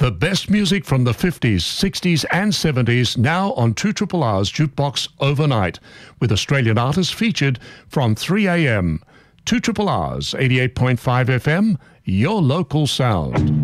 The best music from the 50s, 60s and 70s now on 2RRR's Jukebox Overnight, with Australian artists featured from 3 a.m. 2RRR's 88.5 FM, your local sound.